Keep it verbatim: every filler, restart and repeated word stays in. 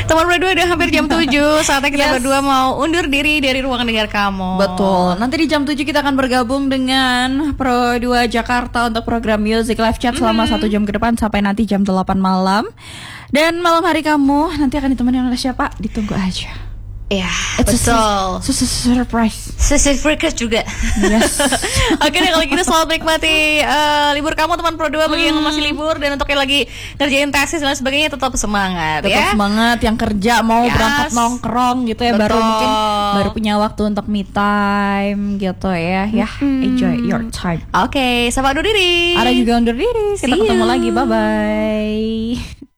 Teman berdua udah hampir jam tujuh. Saatnya kita Yes. berdua mau undur diri dari ruang dengar kamu. Betul. Nanti di jam tujuh kita akan bergabung dengan Pro dua Jakarta untuk program Music Live Chat selama satu jam ke depan sampai nanti jam delapan malam. Dan malam hari kamu nanti akan ditemani oleh siapa? Ditunggu aja. Iya, It's betul. a su- su- su- surprise. Sisi freakers juga. Yes. Oke deh kalau gitu, selamat menikmati uh, libur kamu teman Pro dua bagi yang masih libur, dan untuk yang lagi ngerjain tesis dan sebagainya tetap semangat. Tetap ya. semangat, yang kerja mau Yes. berangkat nongkrong gitu ya, baru Betul. mungkin baru punya waktu untuk me time gitu ya. Ya, enjoy your time. Oke, sampai undur diri. Ada juga undur diri. Kita See ketemu you. lagi. Bye bye.